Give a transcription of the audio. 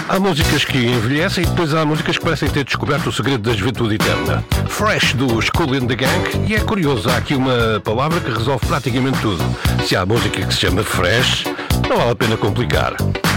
Há músicas que envelhecem e depois há músicas que parecem ter descoberto o segredo da juventude eterna. Fresh dos Kool and the Gang, e é curioso, há aqui uma palavra que resolve praticamente tudo. Se há música que se chama Fresh, não vale a pena complicar.